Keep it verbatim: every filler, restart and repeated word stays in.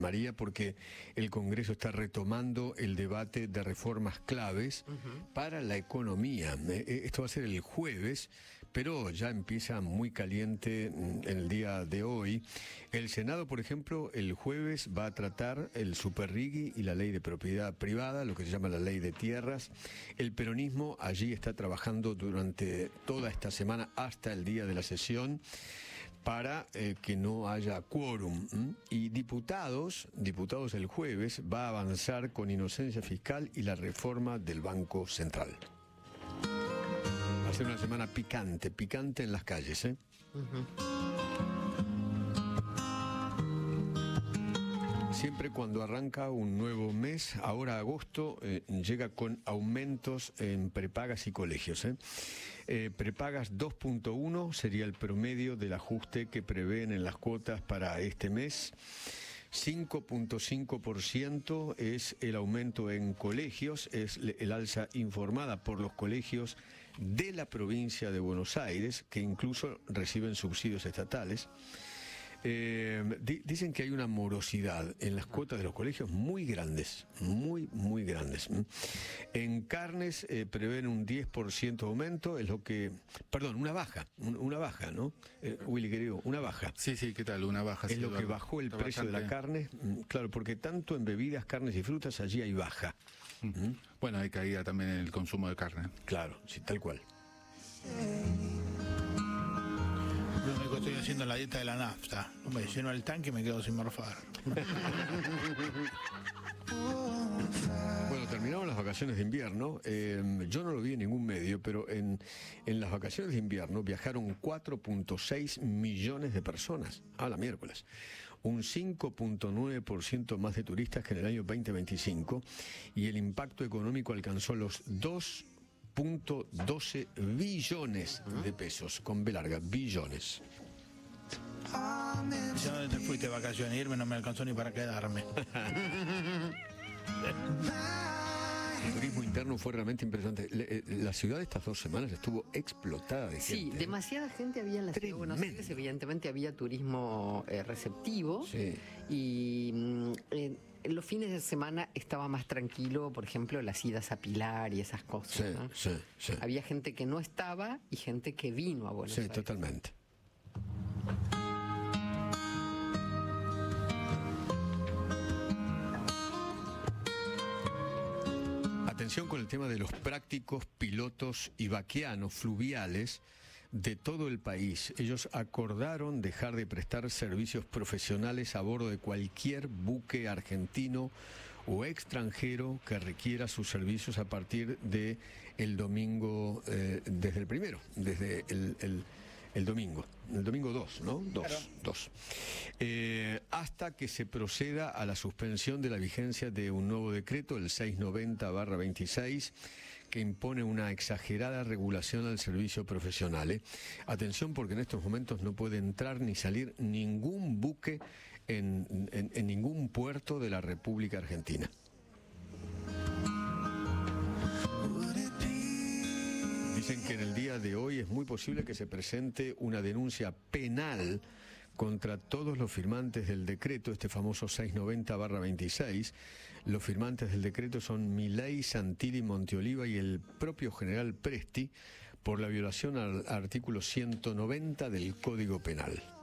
María, porque el Congreso está retomando el debate de reformas claves uh-huh. para la economía. Esto va a ser el jueves, pero ya empieza muy caliente en el día de hoy. El Senado, por ejemplo, el jueves va a tratar el Superrigui y la ley de propiedad privada, lo que se llama la ley de tierras. El peronismo allí está trabajando durante toda esta semana hasta el día de la sesión para eh, que no haya quórum. ¿m? Y diputados, diputados el jueves, va a avanzar con inocencia fiscal y la reforma del Banco Central. Va a ser una semana picante, picante en las calles, ¿eh? Uh-huh. Siempre cuando arranca un nuevo mes, ahora agosto, eh, llega con aumentos en prepagas y colegios. ¿eh? Eh, prepagas dos punto uno sería el promedio del ajuste que prevén en las cuotas para este mes. cinco punto cinco por ciento es el aumento en colegios, es el alza informada por los colegios de la provincia de Buenos Aires, que incluso reciben subsidios estatales. Eh, di, dicen que hay una morosidad en las cuotas de los colegios muy grandes, muy, muy grandes. En carnes eh, prevén un diez por ciento de aumento, es lo que... Perdón, una baja, un, una baja, ¿no? Eh, Willy, querido, una baja. Sí, sí, ¿qué tal? Una baja. Es sí, lo que va, bajó el precio bastante... de la carne, claro, porque tanto en bebidas, carnes y frutas allí hay baja. Mm. ¿Mm? Bueno, hay caída también en el consumo de carne. Claro, sí, tal cual. Lo único que estoy haciendo la dieta de la nafta. No me lleno el tanque y me quedo sin morfar. Bueno, terminaron las vacaciones de invierno. Eh, yo no lo vi en ningún medio, pero en, en las vacaciones de invierno viajaron cuatro punto seis millones de personas a la miércoles. Un cinco punto nueve por ciento más de turistas que en el año veinte veinticinco. Y el impacto económico alcanzó los dos punto doce billones de pesos, con B larga, billones. Ya donde te fuiste de vacaciones, irme no me alcanzó ni para quedarme. El turismo interno fue realmente impresionante. La ciudad estas dos semanas estuvo explotada de sí, gente. Sí, demasiada gente había en la ciudad de Buenos Aires. Evidentemente había turismo eh, receptivo. Sí. Y eh, en los fines de semana estaba más tranquilo, por ejemplo, las idas a Pilar y esas cosas. Sí, ¿no? sí, sí. Había gente que no estaba y gente que vino a Buenos sí, Aires. Sí, totalmente. Atención con el tema de los prácticos pilotos y vaqueanos fluviales de todo el país. Ellos acordaron dejar de prestar servicios profesionales a bordo de cualquier buque argentino o extranjero que requiera sus servicios a partir de el domingo, eh, desde el primero, desde el, el, el domingo, el domingo dos, ¿no? dos, claro. dos. Eh, hasta que se proceda a la suspensión de la vigencia de un nuevo decreto, el seiscientos noventa barra veintiséis, que impone una exagerada regulación al servicio profesional. ¿eh? Atención, porque en estos momentos no puede entrar ni salir ningún buque en, en, en ningún puerto de la República Argentina. Dicen que en el día de hoy es muy posible que se presente una denuncia penal contra todos los firmantes del decreto, este famoso seiscientos noventa barra veintiséis. Los firmantes del decreto son Milei, Santilli, Monteoliva y el propio general Presti, por la violación al artículo ciento noventa del Código Penal.